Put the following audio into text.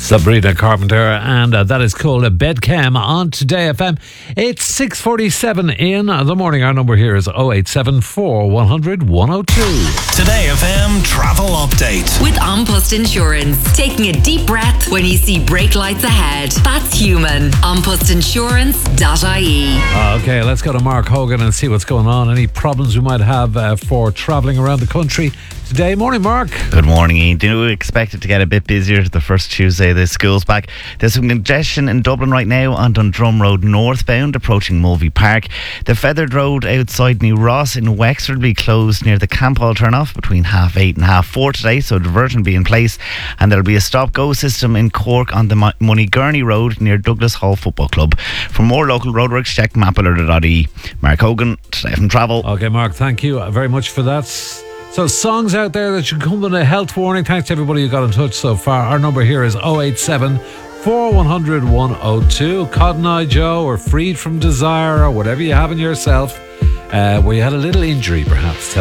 Sabrina Carpenter, and that is called Bedcam on Today FM. It's 6:47 in the morning. Our number here is 0874 100 102. Today FM travel update with An Post Insurance. Taking a deep breath when you see brake lights ahead. That's human. Anpostinsurance.ie. Okay, let's go to Mark Hogan and see what's going on. Any problems we might have for travelling around the country today. Morning, Mark. Good morning, Ian. Do expect it to get a bit busier the first Tuesday the school's back. There's some congestion in Dublin right now on Dundrum Road northbound approaching Mulvey Park. The Feathered Road outside New Ross in Wexford will be closed near the Campbell turn-off between 8:30 and 4:30 today, so diversion will be in place, and there'll be a stop-go system in Cork on the Moneygurney Road near Douglas Hall Football Club. For more local roadworks, check mapalert.ie. Mark Hogan, Today from Travel. Okay, Mark, thank you very much for that. So songs out there that should come with a health warning. Thanks to everybody who got in touch so far. Our number here is 087 4100 102. Cotton Eye Joe or Freed from Desire or whatever you have in yourself where you had a little injury perhaps. Tell